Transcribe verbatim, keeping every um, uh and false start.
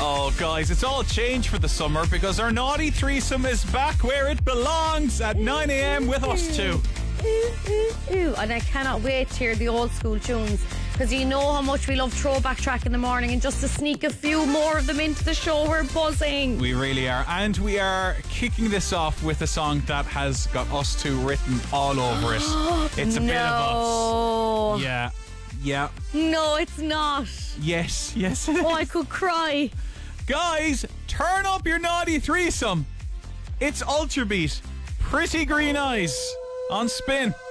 Oh, guys, it's all changed for the summer because our naughty threesome is back where it belongs at nine a.m. with us too. Ooh, ooh, ooh. And I cannot wait to hear the old school tunes, because you know how much we love throwback track in the morning, and just to sneak a few more of them into the show, we're buzzing. We really are. And we are kicking this off with a song that has got us two written all over it. It's a no. bit of us. Yeah. Yeah. No, it's not. Yes, yes it is. Oh, I could cry. Guys, turn up your naughty threesome. It's Ultra Beat. Pretty Green Eyes on Spin.